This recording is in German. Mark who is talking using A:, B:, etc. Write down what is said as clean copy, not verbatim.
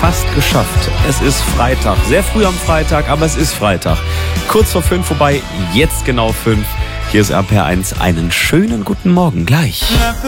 A: fast geschafft. Es ist Freitag, sehr früh am Freitag, aber es ist Freitag. Kurz vor 5 vorbei, jetzt genau 5. Hier ist RPR1. Einen schönen guten Morgen gleich.